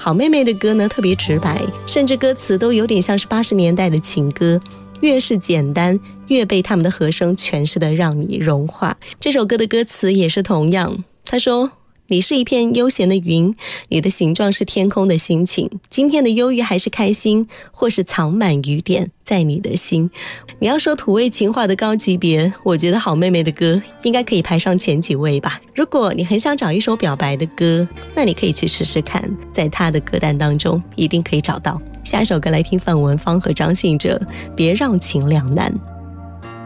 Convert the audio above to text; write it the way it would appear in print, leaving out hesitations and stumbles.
好妹妹的歌呢特别直白，甚至歌词都有点像是80年代的情歌，越是简单越被他们的和声诠释的让你融化。这首歌的歌词也是同样，他说，你是一片悠闲的云，你的形状是天空的心情，今天的忧郁还是开心，或是藏满雨点在你的心。你要说土味情话的高级别，我觉得好妹妹的歌应该可以排上前几位吧。如果你很想找一首表白的歌，那你可以去试试看，在她的歌单当中一定可以找到。下一首歌来听范文芳和张信哲，别让情两难。